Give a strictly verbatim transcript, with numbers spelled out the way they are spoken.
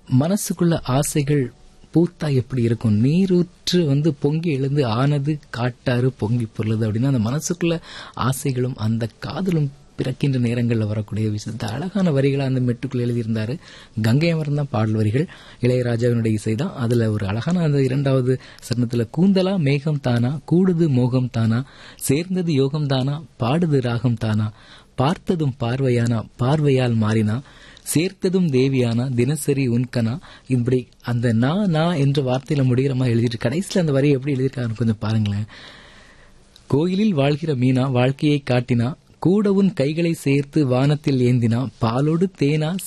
மனசுக்குள்ள ஆசைகள் பூத்தா எப்படி இருக்கும்? நீரூற்று வந்து பொங்கி எழுந்து ஆனது காட்டாறு பொங்கி பொருளுது அப்படின்னா அந்த மனசுக்குள்ள ஆசைகளும் அந்த காதலும் பிறக்கின்ற நேரங்களில் வரக்கூடிய விஷயத்த அழகான வரிகளை அந்த மெட்டுக்குள்ள எழுதியிருந்தாரு. கங்கை அமர்ந்தான் தான் பாடல் வரிகள், இளையராஜாவினுடைய இசை தான். அதுல ஒரு அழகான அந்த இரண்டாவது சரணத்துல கூந்தலா மேகம் தானா, கூடுது மோகம் தானா, சேர்ந்தது யோகம் தானா, பாடுது ராகம் தானா, பார்த்ததும் பார்வையானா, பார்வையால் மாறினா, சேர்த்ததும் தேவியானா, தினசரி உன்கனா, இப்படி அந்த நா நா என்ற வார்த்தையில முடிகிற மாதிரி எழுதிட்டு கடைசியில் அந்த வரியை எப்படி எழுதியிருக்காருன்னு கொஞ்சம் பாருங்களேன். கோயிலில் வாழ்கிற மீனா வாழ்க்கையை காட்டினா, கூட உன் கைகளை சேர்த்து வானத்தில் ஏந்தினா, பாலோடு தேனா